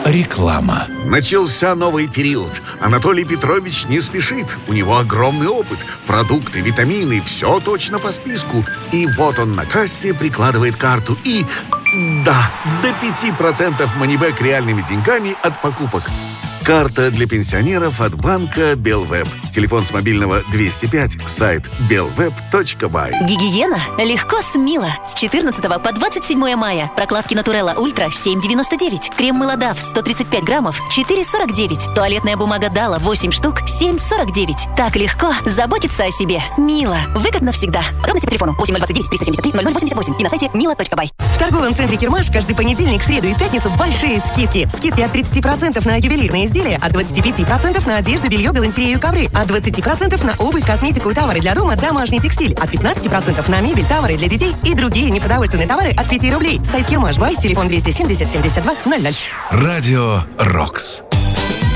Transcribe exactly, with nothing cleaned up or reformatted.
Реклама. Начался новый период. Анатолий Петрович не спешит. У него огромный опыт. Продукты, витамины, все точно по списку. И вот он на кассе прикладывает карту и... Да, до пяти процентов манибэк реальными деньгами от покупок. Карта для пенсионеров от банка Белвеб. Телефон с мобильного двести пять, сайт белвеб точка бай. Гигиена легко с Мила. С четырнадцатого по двадцать седьмое мая. Прокладки Натурелла Ультра семь девяносто девять. Крем Мыла Дав сто тридцать пять граммов четыре сорок девять. Туалетная бумага Дала восемь штук семь сорок девять. Так легко заботиться о себе. Мила. Выгодно всегда. Подробности по телефону восемь ноль двадцать девять триста семьдесят три ноль ноль восемьдесят восемь и на сайте мила точка бай. В торговом центре Кирмаш каждый понедельник, среду и пятницу большие скидки. Скидки от тридцати процентов на ювелирные изделия, от двадцати пяти процентов на одежду, белье, галантерею, ковры, от двадцати процентов на обувь, косметику и товары для дома, домашний текстиль, от пятнадцати процентов на мебель, товары для детей и другие непродовольственные товары от пяти рублей. Сайт Кирмаш Бай, телефон двести семьдесят семьдесят два ноль ноль. Радио «Рокс».